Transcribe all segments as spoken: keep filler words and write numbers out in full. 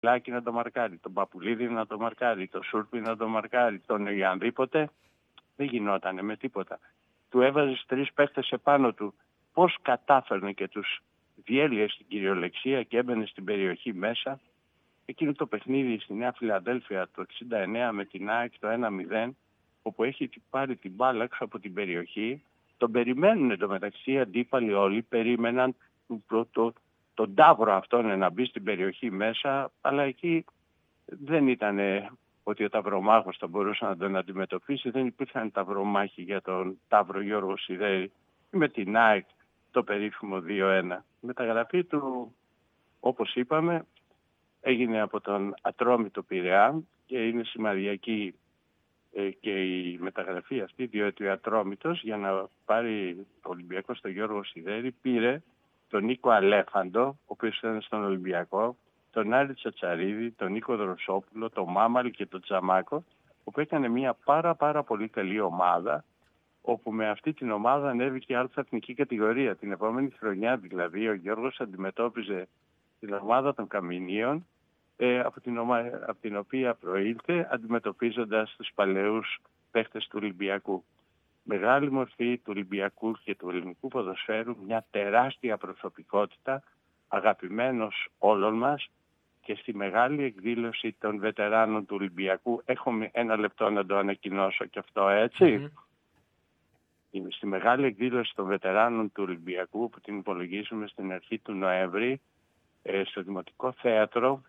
Λάκη να το μαρκάρει, τον Παπουλίδη να το μαρκάρει, τον Σούρπη να το μαρκάρει, τον Ιανδήποτε. Δεν γινότανε με τίποτα. Του έβαζες τρεις παίχτες επάνω του. Πώς κατάφερνε και τους διέλυε στην κυριολεξία και έμπαινε στην περιοχή μέσα. Εκείνο το παιχνίδι στη Νέα Φιλαδέλφια το εξήντα εννέα με την ΑΕΚ το ένα μηδέν, όπου έχει πάρει την μπάλα έξω από την περιοχή. Τον περιμένουν εντωμεταξύ αντίπαλοι όλοι, περίμεναν το, το, τον ταύρο αυτόν να μπει στην περιοχή μέσα, αλλά εκεί δεν ήταν ότι ο ταυρομάχος θα μπορούσε να τον αντιμετωπίσει, δεν υπήρχαν ταυρομάχοι για τον ταύρο Γιώργο Σιδέρη με την ΑΕΚ το περίφημο δύο ένα. Η μεταγραφή του, όπως είπαμε, έγινε από τον Ατρόμητο Πειραιά και είναι σημαδιακή ε, και η μεταγραφή αυτή, διότι ο Ατρόμητος για να πάρει ο Ολυμπιακός τον Γιώργο Σιδέρη πήρε τον Νίκο Αλέφαντο, ο οποίος ήταν στον Ολυμπιακό, τον Άρη Τσατσαρίδη, τον Νίκο Δροσόπουλο, τον Μάμαλη και τον Τζαμάκο, όπου έκανε μια πάρα πάρα πολύ καλή ομάδα, όπου με αυτή την ομάδα ανέβηκε η εθνική κατηγορία. Την επόμενη χρονιά δηλαδή ο Γιώργος αντιμετώπιζε την ομάδα των Καμινίων, ε, από, την ομα... από την οποία προήλθε αντιμετωπίζοντας τους παλαιούς παίχτες του Ολυμπιακού. Μεγάλη μορφή του Ολυμπιακού και του ελληνικού ποδοσφαίρου, μια τεράστια προσωπικότητα, αγαπημένος όλων μας, και στη μεγάλη εκδήλωση των βετεράνων του Ολυμπιακού, έχουμε ένα λεπτό να το ανακοινώσω και αυτό, έτσι. Mm-hmm. Στη μεγάλη εκδήλωση των βετεράνων του Ολυμπιακού, που την υπολογίζουμε στην αρχή του Νοέμβρη, ε, στο Δημοτικό Θέατρο,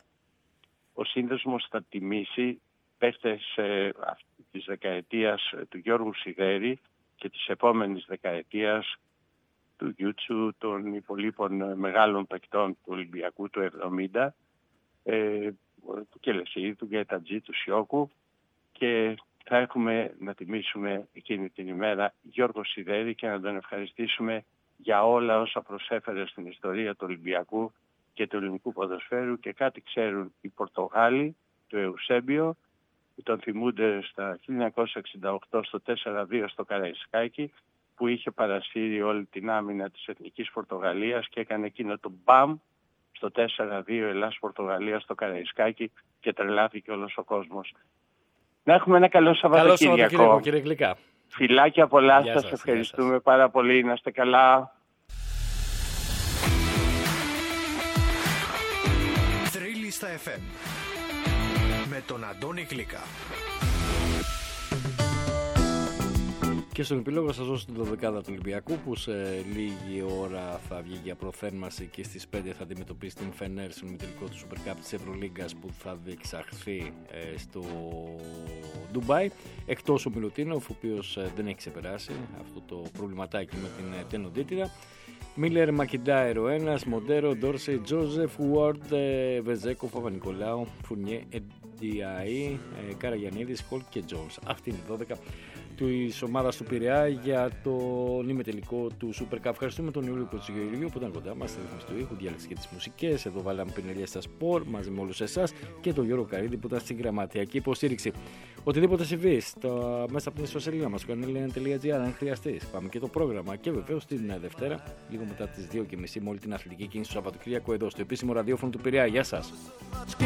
ο Σύνδεσμος θα τιμήσει παίχτες ε, της δεκαετίας του Γιώργου Σιδέρη και της επόμενης δεκαετίας του Γιούτσου, των υπολείπων μεγάλων παικτών του Ολυμπιακού του εβδομήντα, ε, του Κελεσίδη, του Γκέτατζή, του Σιώκου, και θα έχουμε να τιμήσουμε εκείνη την ημέρα Γιώργο Σιδέρη και να τον ευχαριστήσουμε για όλα όσα προσέφερε στην ιστορία του Ολυμπιακού και του ελληνικού ποδοσφαίρου, και κάτι ξέρουν οι Πορτογάλοι του Εουσέμπιο, που τον θυμούνται στα χίλια εννιακόσια εξήντα οκτώ στο τέσσερα δύο στο Καραϊσκάκι, που είχε παρασύρει όλη την άμυνα της Εθνικής Πορτογαλίας και έκανε εκείνο το μπαμ στο τέσσερα δύο Ελλάς-Πορτογαλία στο Καραϊσκάκι και τρελάθηκε όλος ο κόσμος. Να έχουμε ένα καλό Σαββατοκύριακο. Καλό Σαββατοκύριακο, κύριε Γλυκά. Φιλάκια πολλά, σας ευχαριστούμε πάρα πολύ. Να είστε καλά. Τρίλιστα εφ εμ με τον Αντώνη Γλυκά. Και στον επίλογο σας δώσω την δωδεκάδα του Ολυμπιακού, που σε λίγη ώρα θα βγει για προθέρμανση και στις πέντε θα αντιμετωπίσει την Φενέρ στον ημιτελικό του Super Cup της Ευρωλίγκας, που θα διεξαχθεί ε, στο Ντουμπάι, εκτός ο Μιλουτίνοφ, ο οποίος ε, δεν έχει ξεπεράσει αυτό το προβληματάκι με την ε, τενοντίτιδα. Μίλερ, Μακιντάιρ ο ένας, Μοντέρο, Ντόρσεϊ, Τζόζεφ, Ουόρντ, Βεζέκο, Παπα-Νικολάου, Φουρνιέ, Εντιαή, Καραγιαννίδης, Χολτ και Τζόνς. Αυτή είναι η δώδεκα της ομάδας του Πειραιά για τον ημιτελικό του Super Cup. Ευχαριστούμε τον Ιούλιο Κοτσιγεωργίου που ήταν κοντά μας στη ρύθμιση του ήχου, διάλεξη και τις μουσικές. Εδώ βάλαμε πινελιές στα σπορ μαζί με όλους εσάς και τον Γιώργο Καρίδη που ήταν στην γραμματιακή υποστήριξη. Οτιδήποτε συμβεί στα, μέσα από την ιστοσελίδα μας, κανελ τελεία τζι άρ, αν χρειαστεί. Πάμε και το πρόγραμμα και βεβαίως την Δευτέρα, λίγο μετά τις δύο και μισή, με όλη την αθλητική κίνηση του Σαββατοκύριακο εδώ στο επίσημο ραδιόφωνο του Πειραιά. Γεια σας.